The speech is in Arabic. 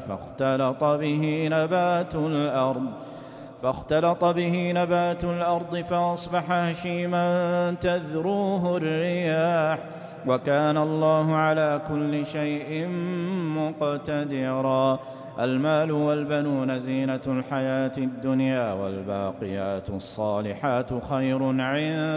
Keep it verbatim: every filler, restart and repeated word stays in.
فاختلط به نبات الأرض فاختلط به نبات الأرض فأصبح هشيما تذروه الرياح وكان الله على كل شيء مقتدرا. المال والبنون زينة الحياة الدنيا والباقيات الصالحات خير عند